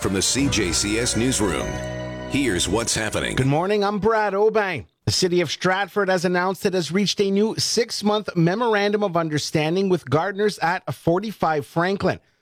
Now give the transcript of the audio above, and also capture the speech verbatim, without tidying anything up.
From the C J C S Newsroom, here's what's happening. Good morning, I'm Brad Obang. The city of Stratford has announced it has reached a new six-month memorandum of understanding with gardeners at forty-five Franklin.